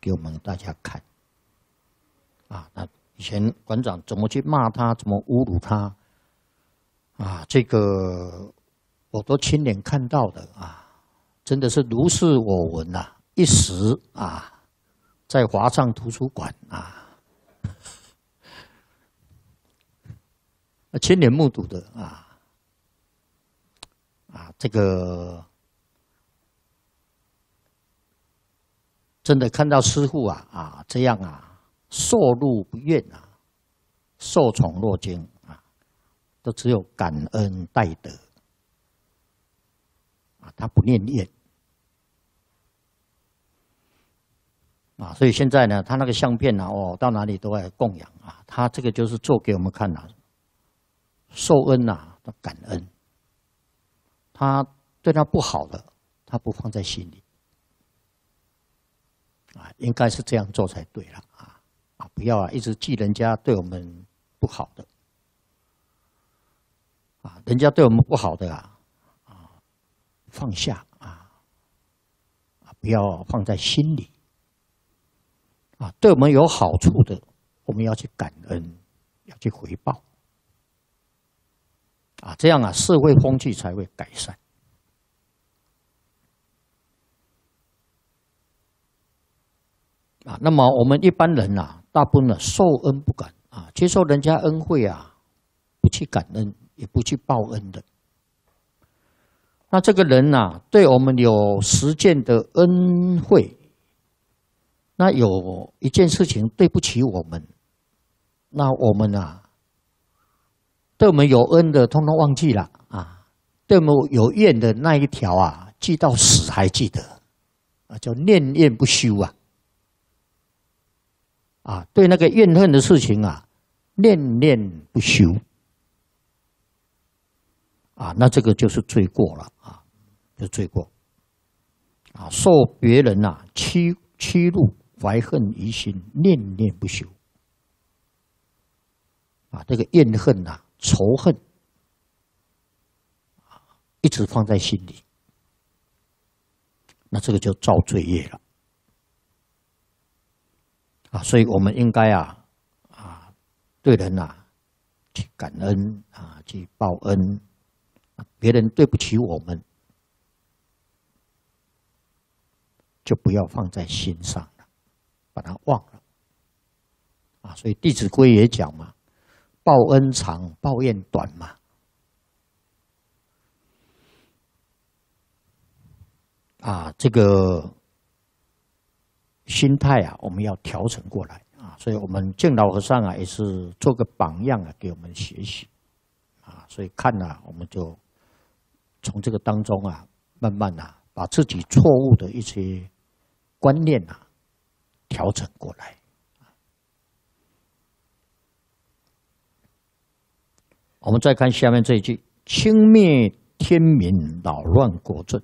给我们大家看。啊，那以前馆长怎么去骂他，怎么侮辱他，啊，这个我都亲眼看到的啊，真的是如是我闻呐、一时啊，在华藏图书馆啊，亲眼目睹的这个真的看到师父这样受禄不怨受宠若惊都只有感恩戴德他不念怨所以现在呢，他那个相片到哪里都在供养他这个就是做给我们看受恩感恩，他对他不好的，他不放在心里应该是这样做才对了不要一直记人家对我们不好的人家对我们不好的放下不要放在心里对我们有好处的，我们要去感恩，要去回报这样社会风气才会改善那么我们一般人大部分受恩不感接受人家恩惠不去感恩，也不去报恩的。那这个人对我们有实践的恩惠，那有一件事情对不起我们，那我们对我们有恩的通通忘记了对我们有怨的那一条记到死还记得叫念怨不休对那个怨恨的事情念念不休那这个就是罪过了就罪过受别人欺辱，怀恨于心，念念不休这个怨恨仇恨一直放在心里，那这个就造罪业了所以我们应该对人去感恩去报恩别人对不起我们就不要放在心上了，把它忘了所以《弟子规》也讲嘛，报恩长，报怨短嘛这个心态我们要调整过来所以我们敬老和尚也是做个榜样给我们学习所以看我们就从这个当中慢慢把自己错误的一些观念调整过来我们再看下面这一句：轻蔑天民，扰乱国政。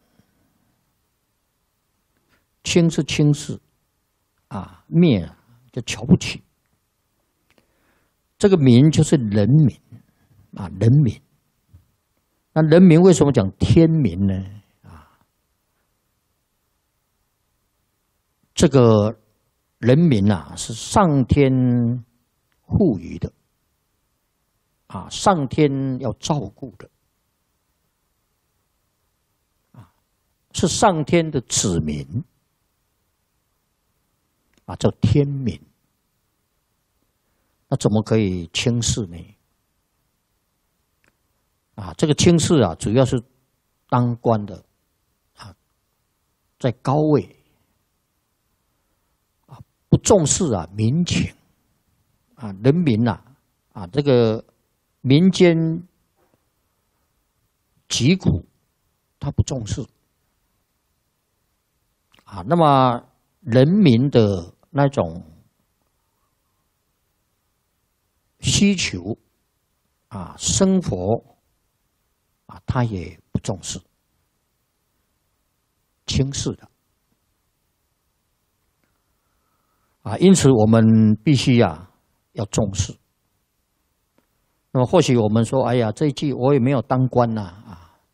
轻是轻视蔑就瞧不起。这个民就是人民人民。那人民为什么讲天民呢？这个人民是上天赋予的上天要照顾的是上天的子民叫天民。那怎么可以轻视呢？这个轻视主要是当官的在高位不重视民情人民这个民间疾苦他不重视那么人民的那种需求生活他也不重视，轻视的因此我们必须要重视。那么或许我们说，哎呀，这一句我也没有当官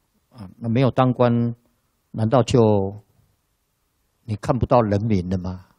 那没有当官，难道就你看不到人民了吗？